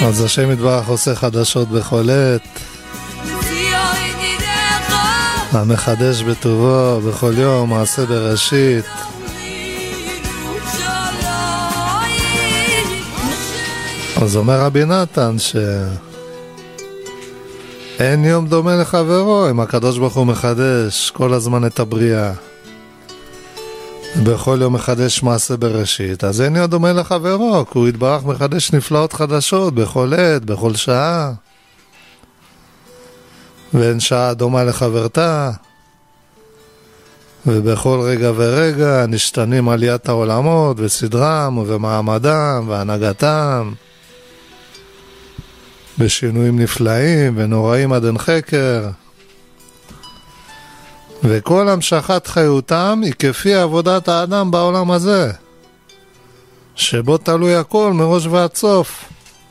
אז השם יתברך עושה חדשות בכל עת, המחדש בטובו בכל יום, מעשה בראשית. אז אומר רבי נתן שאין יום דומה לחברו, אם הקדוש ברוך הוא מחדש כל הזמן את הבריאה, בכל יום מחדש מעשה בראשית, אז אין יום דומה לחברו, כי הוא יתברך מחדש נפלאות חדשות בכל עת, בכל שעה, ואין שעה דומה לחברתה, ובכל רגע ורגע נשתנים עליית העולמות וסדרם ומעמדם והנהגתם בשינויים נפלאים ונוראים עד אין חקר, וכל המשכת חיותם היא כפי עבודת האדם בעולם הזה, שבו תלוי הכל מראש ועד סוף.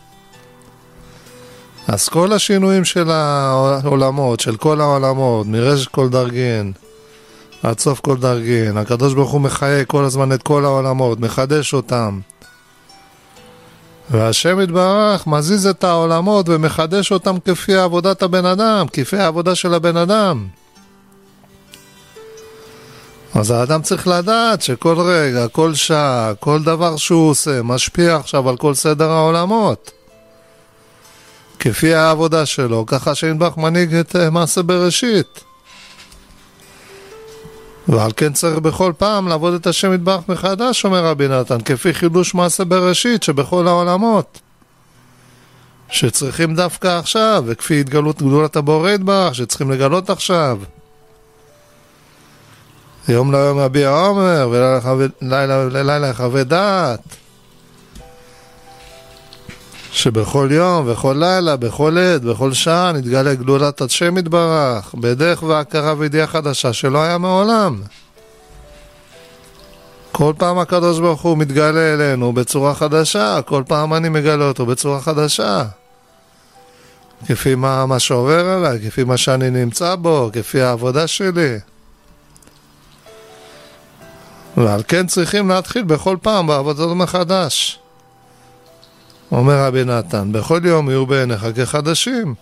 אז כל השינויים של העולמות, של כל העולמות, מרש כל דרגין עד סוף כל דרגין, הקדוש ברוך הוא מחיה כל הזמן את כל העולמות, מחדש אותם, והשם יתברך מזיז את העולמות ומחדש אותם כפי עבודת הבן אדם, כפי העבודה של הבן אדם. אז האדם צריך לדעת שכל רגע, כל שעה, כל דבר שהוא עושה משפיע עכשיו על כל סדר העולמות כפי העבודה שלו, ככה שיתברך מנהיג את מעשה בראשית. ועל כן צריך בכל פעם לעבוד את השם יתברך מחדש, אומר רבי נתן, כפי חידוש מעשה בראשית שבכל העולמות שצריכים דווקא עכשיו, וכפי התגלות גדולת הבורא יתברך שצריכים לגלות עכשיו. יום ליום יביע עומר ולילה יחווה דעת, שבכל יום וכל לילה, בכל עת, בכל שעה נתגלה גדולת השם יתברך בדרך והכרה וידיעה חדשה שלא היה מעולם. כל פעם הקדוש ברוך הוא מתגלה אלינו בצורה חדשה, כל פעם אני מגלה אותו בצורה חדשה, כפי מה שעובר עליי, כפי מה שאני נמצא בו, כפי העבודה שלי. ועל כן צריכים להתחיל בכל פעם בעבודתו מחדש. אומר רבי נתן, בכל יום יהיו בעיניך כחדשים.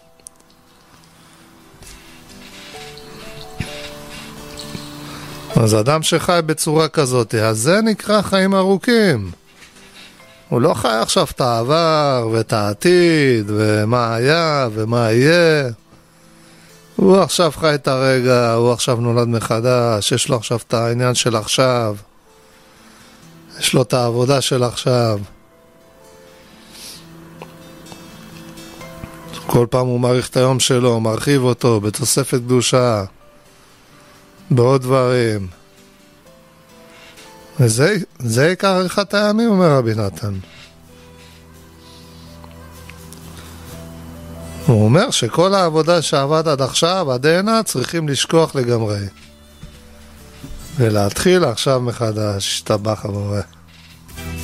אז אדם שחי בצורה כזאת, אז זה נקרא חיים ארוכים. הוא לא חי עכשיו את העבר ואת העתיד ומה היה ומה יהיה. הוא עכשיו חי את הרגע, הוא עכשיו נולד מחדש, יש לו עכשיו את העניין של עכשיו, יש לו את העבודה של עכשיו. כל פעם הוא מעריך את היום שלו, מרחיב אותו בתוספת קדושה, בעוד דברים. וזה עיקר עריכת הימים, אומר רבי נתן. הוא אומר שכל העבודה שעבד עד עכשיו, עד הנה, צריכים לשכוח לגמרי. ולהתחיל עכשיו מחדש, השתבח הבורא.